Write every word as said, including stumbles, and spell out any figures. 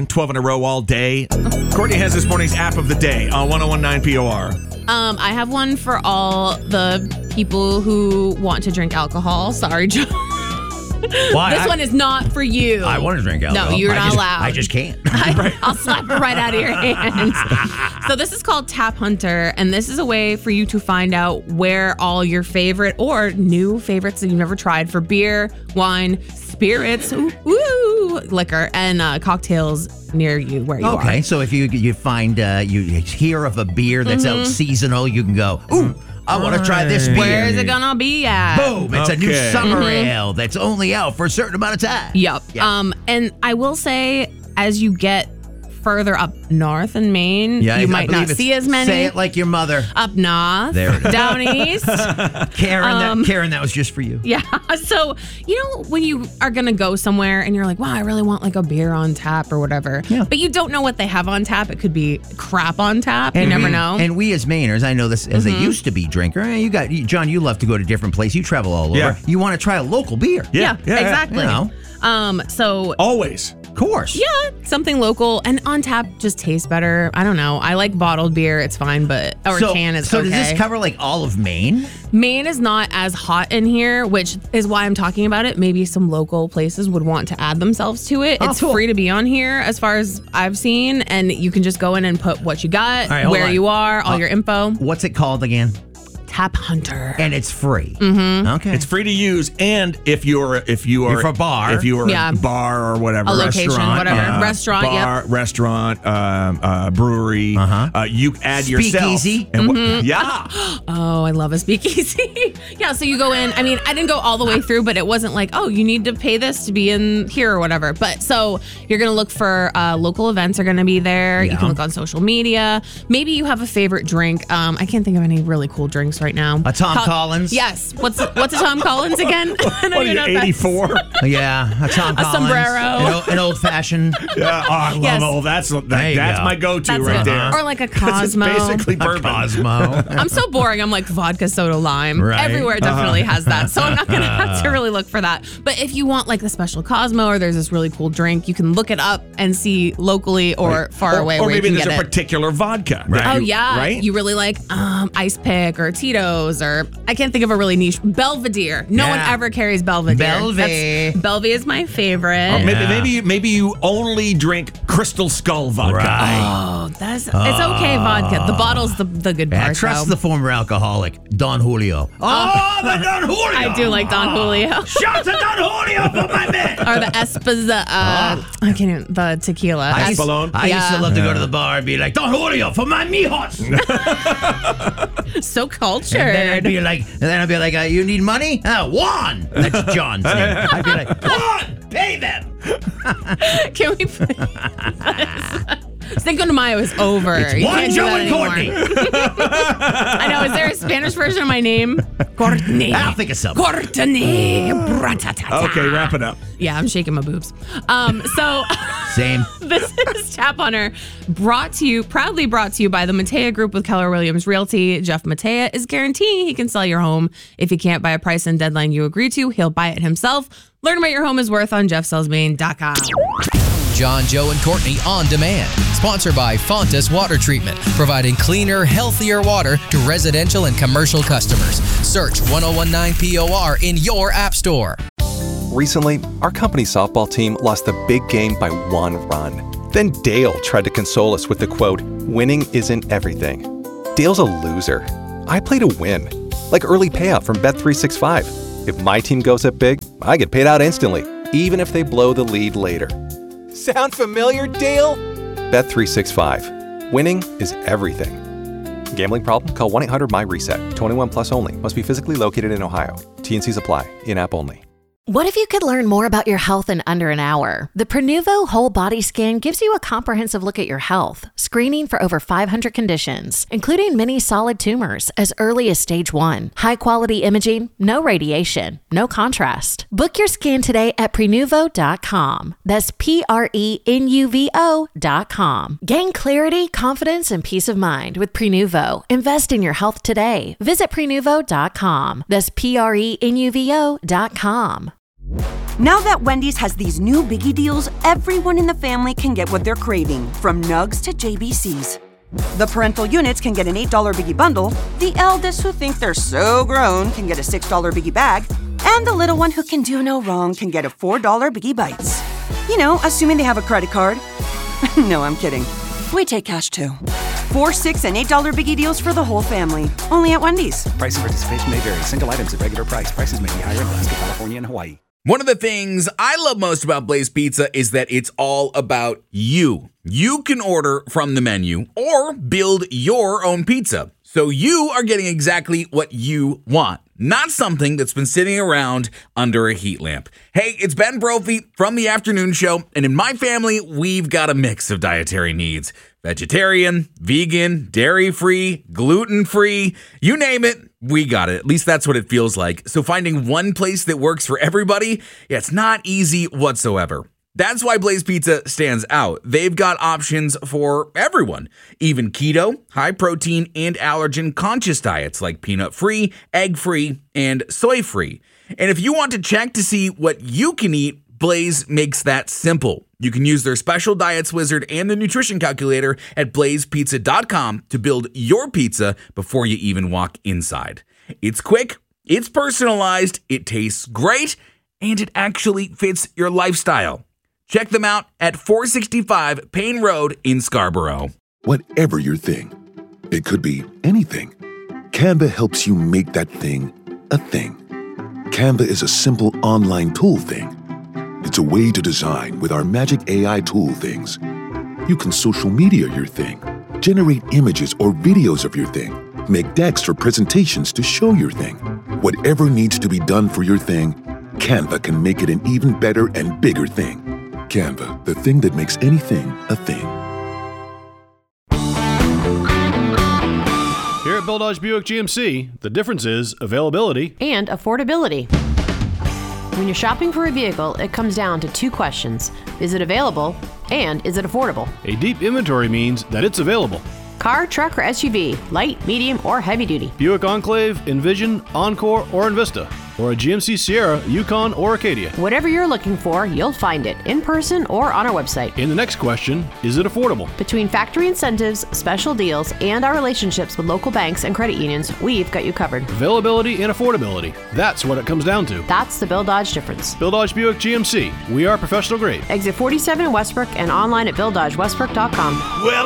twelve in a row all day. Courtney has this morning's app of the day on one oh one point nine P O R. Um, I have one for all the people who want to drink alcohol. Sorry, Joe. Why? This I, one is not for you. I want to drink alcohol. No, you're I not just, allowed. I just can't. I, I'll slap it right out of your hands. So this is called Tap Hunter, and this is a way for you to find out where all your favorite or new favorites that you've never tried for beer, wine, spirits, ooh, ooh, liquor, and uh, cocktails near you where you are. Okay, so if you you find uh, you hear of a beer that's Mm-hmm. out seasonal, you can go, ooh, I want to try this beer. Where is it gonna be at? Boom! It's Okay. a new summer Mm-hmm. ale that's only out for a certain amount of time. Yep. Yeah. Um, and I will say, as you get further up north in Maine, Yeah, you I might believe not it's- see as many. Say it like your mother. Up north, There it is. down east. Karen, Um, that, Karen, that was just for you. Yeah. So, you know, when you are going to go somewhere and you're like, wow, I really want like a beer on tap or whatever. Yeah. But you don't know what they have on tap. It could be crap on tap. You never know. And we as Mainers, I know this as Mm-hmm. a used to be drinker. eh, You got you, John. You love to go to different places. You travel all over. Yeah. You want to try a local beer. Yeah, yeah, yeah. exactly. You know. Um, so Always. Of course. yeah, something local and on tap just tastes better. I don't know. I like bottled beer. It's fine, but or so, can is so okay. does this cover like all of Maine? Maine is not as hot in here, which is why I'm talking about it. Maybe some local places would want to add themselves to it. Oh, It's cool. free to be on here as far as I've seen, and you can just go in and put what you got, All right, hold where on. you are, all Uh, your info. What's it called again? Tap Hunter. And it's free. Mm-hmm. Okay. It's free to use, and if you're if you are If a bar. if you are Yeah. a bar or whatever, A location, restaurant, whatever. uh, Restaurant, yep. bar, restaurant, um, uh, brewery, Uh-huh. uh, you add yourself. Speakeasy. And wha- Mm-hmm. yeah, Oh, I love a speakeasy. Yeah, so you go in. I mean, I didn't go all the way through, but it wasn't like, oh, you need to pay this to be in here or whatever. But so you're going to look for uh, local events are going to be there. You Yeah. can look on social media. Maybe you have a favorite drink. Um, I can't think of any really cool drinks right now. A Tom Co- Collins? Yes. What's what's a Tom Collins again? I don't what are even you, know what that- eighty-four? Yeah, a Tom A Collins. sombrero. An, o- an old fashioned. Yeah, oh, I love Yes. all that's that, There you that's go. my go-to That's right it. there. Or like a Because it's Cosmo. basically bourbon. Cosmo. I'm so boring. I'm like vodka, soda, lime. Right. Everywhere definitely has that. So I'm not going to have to really look for that. But if you want like the special Cosmo or there's this really cool drink, you can look it up and see locally or far or, away or where maybe you there's can a get it. particular vodka. Right. that Oh you- yeah, right. you really like um, Ice Pick or Tito's or I can't think of a really niche Belvedere. No one Yeah. ever carries Belvedere. Belvy. That's- Belvy is my favorite. Or maybe Yeah. maybe you, maybe you only drink Crystal Skull vodka. Right. Oh, that's it's okay vodka. The bottle's the the good Yeah, part. trust though. the former alcoholic, Don Julio. Oh, the Don Julio. I do like Don Julio. Shout to Don Julio for my man. Or the Esposa, uh, I can't even, the tequila. I used, Espolón? I used Yeah. to love to go to the bar and be like, Don Julio for my mijos. So cultured. And then I'd be like, and then I'd be like, uh, you need money? Uh, Juan. That's John's name. I'd be like, Juan, pay them. Can we please? Cinco de Mayo is over. It's You Juan, can't do Joe, that and anymore. Courtney. I know. Is there a Spanish version of my name? Courtney. I'll think of something. Courtney. Bra-ta-ta-ta. Okay, wrap it up. Yeah, I'm shaking my boobs. Um, so Same. this is Tap Hunter, brought to you, proudly brought to you by the Matea Group with Keller Williams Realty. Jeff Matea is guaranteeing he can sell your home. If you can't buy a price and deadline you agree to, he'll buy it himself. Learn what your home is worth on jeff sells maine dot com. John, Joe, and Courtney on demand. Sponsored by Fontas Water Treatment, providing cleaner, healthier water to residential and commercial customers. Search one oh one point nine P O R in your app store. Recently, our company softball team lost the big game by one run. Then Dale tried to console us with the quote, "Winning isn't everything." Dale's a loser. I play to win. Like early payout from Bet three sixty-five. If my team goes up big, I get paid out instantly, even if they blow the lead later. Sound familiar, Dale? Bet three sixty-five. Winning is everything. Gambling problem? Call one eight hundred M Y reset. twenty-one plus only. Must be physically located in Ohio. T N Cs apply. In-app only. What if you could learn more about your health in under an hour? The Prenuvo Whole Body Scan gives you a comprehensive look at your health, screening for over five hundred conditions, including many solid tumors as early as stage one. High-quality imaging, no radiation, no contrast. Book your scan today at Prenuvo dot com. That's P R E N U V O dot com. Gain clarity, confidence, and peace of mind with Prenuvo. Invest in your health today. Visit Prenuvo dot com. That's P R E N U V O dot com. Now that Wendy's has these new biggie deals, everyone in the family can get what they're craving, from nugs to J B Cs. The parental units can get an eight dollar biggie bundle, the eldest who think they're so grown can get a six dollar biggie bag, and the little one who can do no wrong can get a four dollar biggie bites. You know, assuming they have a credit card. No, I'm kidding. We take cash too. Four, six, and eight dollar biggie deals for the whole family. Only at Wendy's. Price and participation may vary. Single items at regular price. Prices may be higher in Alaska, California, and Hawaii. One of the things I love most about Blaze Pizza is that it's all about you. You can order from the menu or build your own pizza. So you are getting exactly what you want, not something that's been sitting around under a heat lamp. Hey, it's Ben Brophy from The Afternoon Show, and in my family, we've got a mix of dietary needs. Vegetarian, vegan, dairy-free, gluten-free, you name it, we got it. At least that's what it feels like. So finding one place that works for everybody, yeah, it's not easy whatsoever. That's why Blaze Pizza stands out. They've got options for everyone, even keto, high protein, and allergen conscious diets like peanut-free, egg-free, and soy-free. And if you want to check to see what you can eat, Blaze makes that simple. You can use their special diets wizard and the nutrition calculator at blaze pizza dot com to build your pizza before you even walk inside. It's quick, it's personalized, it tastes great, and it actually fits your lifestyle. Check them out at four sixty-five Payne Road in Scarborough. Whatever your thing, it could be anything. Canva helps you make that thing a thing. Canva is a simple online tool thing. It's a way to design with our magic A I tool things. You can social media your thing, generate images or videos of your thing, make decks or presentations to show your thing. Whatever needs to be done for your thing, Canva can make it an even better and bigger thing. Canva, the thing that makes anything a thing. Here at Bill Dodge Buick G M C, the difference is availability and affordability. When you're shopping for a vehicle, it comes down to two questions. Is it available? And is it affordable? A deep inventory means that it's available. Car, truck, or S U V, light, medium, or heavy duty. Buick Enclave, Envision, Encore, or Envista. Or a G M C Sierra, Yukon, or Acadia. Whatever you're looking for, you'll find it in person or on our website. In the next question, is it affordable? Between factory incentives, special deals, and our relationships with local banks and credit unions, we've got you covered. Availability and affordability. That's what it comes down to. That's the Bill Dodge difference. Bill Dodge Buick G M C. We are professional grade. Exit forty-seven in Westbrook and online at bill dodge westbrook dot com. Well,